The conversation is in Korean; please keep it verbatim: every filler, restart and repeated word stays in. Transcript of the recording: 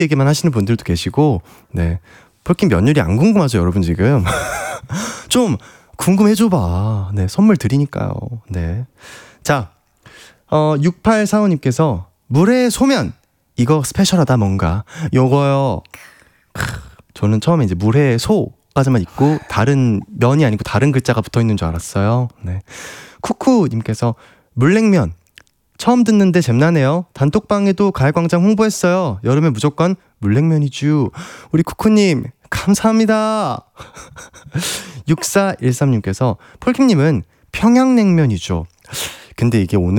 얘기만 하시는 분들도 계시고, 네. 폴킴 면요리 안 궁금하죠, 여러분 지금? 좀 궁금해줘봐. 네, 선물 드리니까요. 네. 자, 어, 육팔사오님께서 물회 소면 이거 스페셜하다 뭔가. 요거요. 크, 저는 처음에 이제 물회 소까지만 있고 다른 면이 아니고 다른 글자가 붙어 있는 줄 알았어요. 네. 쿠쿠님께서 물냉면 처음 듣는데 잼나네요. 단톡방에도 가을광장 홍보했어요. 여름에 무조건 물냉면이죠. 우리 쿠쿠님 감사합니다. 육사일삼님께서 폴킴님은 평양냉면이죠. 근데 이게 오늘